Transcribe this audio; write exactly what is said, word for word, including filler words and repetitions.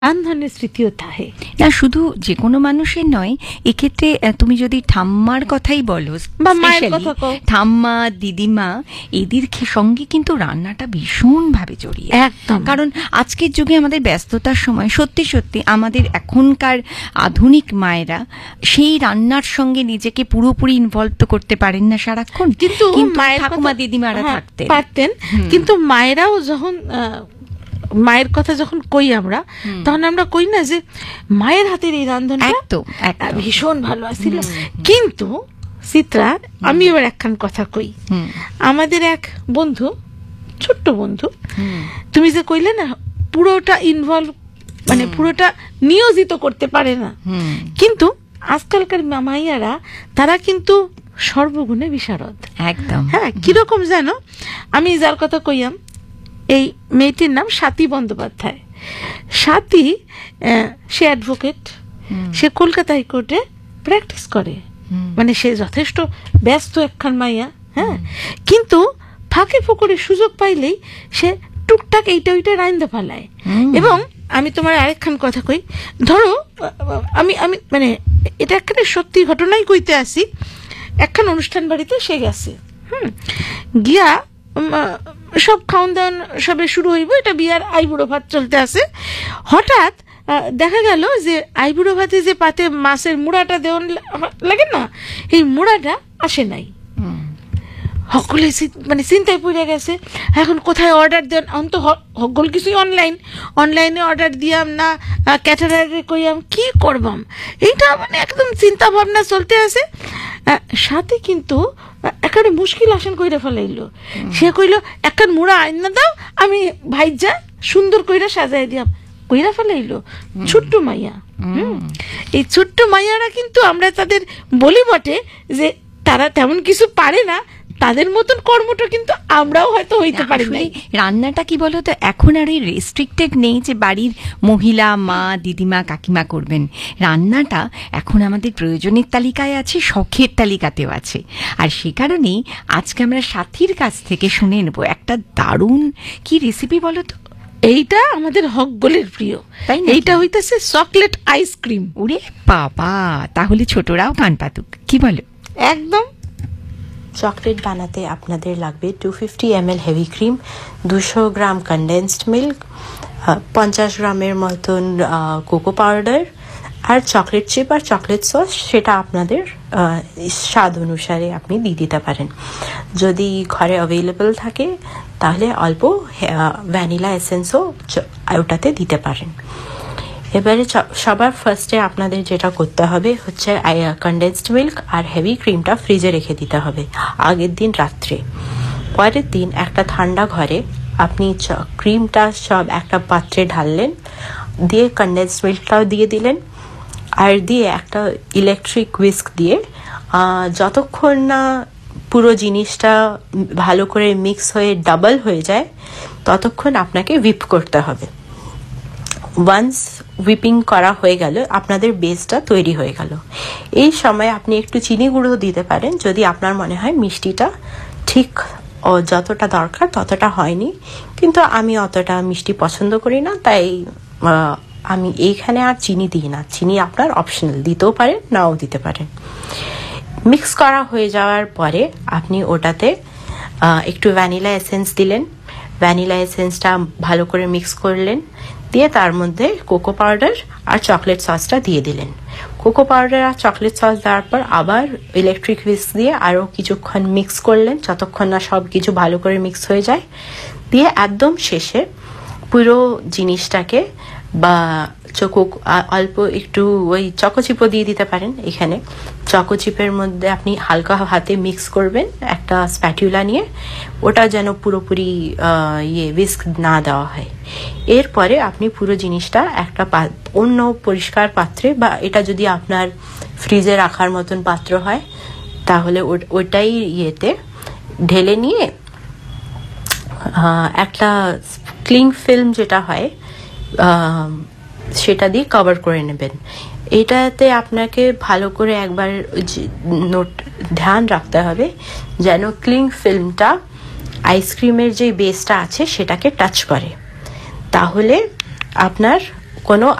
নানান ধরনের স্মৃতিও থাকে। না শুধু যে কোনো মানুষের নয়, এক্ষেত্রে তুমি যদি ঠাম্মার কথাই বলো বা মায়ের কথা কও, ঠাম্মা দিদিমা এদের সঙ্গে কিন্তু রান্নাটা ভীষণভাবে জড়িয়ে। একদম, কারণ আজকের যুগে আমাদের ব্যস্ততার সময় সত্যি সত্যি আমাদের এখনকার আধুনিক মায়েরা সেই রান্নার সঙ্গে নিজেকে পুরোপুরি ইনভলভ তো করতে পারেন না সারাক্ষণ, কিন্তু মায়ের ঠাকুমা দিদিমারা থাকতেন পারতেন। কিন্তু মায়েরাও যখন মায়ের কথা যখন কই আমরা, তখন আমরা কই না যে মায়ের হাতের এই রান্ধনটা ভীষণ ভালো আছিল। কিন্তু চিত্রা, আমি এবার একখান কথা কই। আমাদের এক বন্ধু, ছোট্ট বন্ধু, তুমি যে কইলে না পুরোটা ইনভলভ, মানে পুরোটা নিয়োজিত করতে পারে না, কিন্তু আজকালকার মামাইয়ারা তারা কিন্তু সর্বগুণে বিশারদ। একদম, হ্যাঁ, কিরকম জানো, আমি যার কথা কইয়াম, এই মেয়েটির নাম স্বাতী বন্দ্যোপাধ্যায়। স্বাতী সে অ্যাডভোকেট, সে কলকাতা হাইকোর্টে প্র্যাকটিস করে, মানে সে যথেষ্ট ব্যস্ত একখান মাইয়া। হ্যাঁ, কিন্তু ফাঁকে ফোকরে সুযোগ পাইলেই সে টুকটাক এইটা ওইটা রাইন্দা ফালায়। এবং আমি তোমার আরেকখান কথা কই, ধরো আমি আমি মানে এটা একটা সত্যি ঘটনাই কইতে আসি। একখান অনুষ্ঠান বাড়িতে সে গেছে, হুম গিয়া সব খাওয়ান দাওয়ান সবে শুরু হইব, এটা বিয়ার আইবুড়ো ভাত চলতে আছে। হঠাৎ দেখা গেল যে আইবুড়ো ভাতে যে পাতে মাছের মুড়াটা দেওয়ান লাগে না, এই মুড়াটা আসে নাই। সকলে মানে চিন্তায় পড়ে গেছে, এখন কোথায় অর্ডার দেন? অন্ত সকল কিছুই অনলাইন, অনলাইনে অর্ডার দিয়াম না ক্যাটারারে কইয়াম, কি করবাম, এইটা মানে একদম চিন্তা ভাবনা চলতে আছে। সাথে কিন্তু একেবারে মুশকিল আসেন কইরা ফেলাইলো। সে কইল একখান মুড়া আইনা দাও, আমি ভাইজা সুন্দর কইরা সাজাই দিয়াম। কইরা ফেলাইলো ছোট্ট মাইয়া। হম এই ছোট্ট মাইয়ারা কিন্তু আমরা তাদের বলি বটে যে তারা তেমন কিছু পারে না, তাদের মতন কর্মটা কিন্তু আমরাও হয়তো হইতে পারি না। রান্নাটা কি বলতো, এখন আর এই রেস্ট্রিক্টেড নেই যে বাড়ির মহিলা মা দিদিমা কাকিমা করবেন। রান্নাটা এখন আমাদের প্রয়োজনের তালিকায় আছে, শখের তালিকাতেও আছে। আর সে কারণেই আজকে আমরা সাথীর কাছ থেকে শুনে নেব একটা দারুণ কি রেসিপি বলো তো। এইটা আমাদের হকগোলের প্রিয়, তাই না? এইটা হইতেছে চকলেট আইসক্রিম। ওরে বাবা, তাহলে ছোটরাও কান পাতুক, কি বলো? একদম। চকলেট বানাতে আপনাদের লাগবে two fifty M L heavy cream, দুশো গ্রাম কনডেন্সড মিল্ক, পঞ্চাশ গ্রামের মতন কোকো পাউডার, আর চকলেট চিপ আর চকলেট সস, সেটা আপনাদের স্বাদ অনুসারে আপনি দিয়ে দিতে পারেন। যদি ঘরে অ্যাভেলেবল থাকে তাহলে অল্প ভ্যানিলা এসেন্সও ওটাতে দিতে পারেন। এবারে সবার ফার্স্টে আপনাদের যেটা করতে হবে হচ্ছে কনডেন্সড মিল্ক আর হেভি ক্রিমটা ফ্রিজে রেখে দিতে হবে আগের দিন রাত্রে। পরের দিন একটা ঠান্ডা ঘরে আপনি ক্রিমটা সব একটা পাত্রে ঢাললেন, দিয়ে কনডেন্সড মিল্কটাও দিয়ে দিলেন, আর দিয়ে একটা ইলেকট্রিক হুইস্ক দিয়ে যতক্ষণ না পুরো জিনিসটা ভালো করে মিক্স হয়ে ডাবল হয়ে যায় ততক্ষণ আপনাকে হুইপ করতে হবে। ওয়ান্স হুইপিং করা হয়ে গেল, আপনাদের বেসটা তৈরি হয়ে গেল। এই সময় আপনি একটু চিনি গুঁড়ো দিতে পারেন যদি আপনার মনে হয় মিষ্টিটা ঠিক যতটা দরকার ততটা হয়নি, কিন্তু আমি অতটা মিষ্টি পছন্দ করি না, তাই আমি এইখানে আর চিনি দিই না। চিনি আপনার অপশনাল, দিতেও পারেন নাও দিতে পারেন। মিক্স করা হয়ে যাওয়ার পরে আপনি ওটাতে একটু ভ্যানিলা এসেন্স দিলেন, ভ্যানিলা এসেন্সটা ভালো করে মিক্স করলেন, দিয়ে তার মধ্যে কোকো পাউডার আর চকলেট সসটা দিয়ে দিলেন। কোকো পাউডার আর চকলেট সস দেওয়ার পর আবার ইলেকট্রিক হুইস্ক দিয়ে আরও কিছুক্ষণ মিক্স করলেন, যতক্ষণ না সব কিছু ভালো করে মিক্স হয়ে যায়। দিয়ে একদম শেষে পুরো জিনিসটাকে বা চকো অল্প একটু ওই চকোচিপও দিয়ে দিতে পারেন। এখানে চকোচিপের মধ্যে আপনি হালকা হাতে মিক্স করবেন একটা স্প্যাটুলা নিয়ে, ওটা যেন পুরোপুরি ইয়ে হুইস্ক না দেওয়া হয়। এরপরে আপনি পুরো জিনিসটা একটা অন্য পরিষ্কার পাত্রে, বা এটা যদি আপনার ফ্রিজে রাখার মতন পাত্র হয় তাহলে ওটাই ইয়েতে ঢেলে নিয়ে একটা ক্লিং ফিল্ম যেটা হয় সেটা দিয়ে কভার করে নেবেন। এটাতে আপনাকে ভালো করে একবার নোট ধ্যান রাখতে হবে যেন ক্লিং ফিল্মটা আইসক্রিমের যে বেসটা আছে সেটাকে টাচ করে, তাহলে আপনার কোনো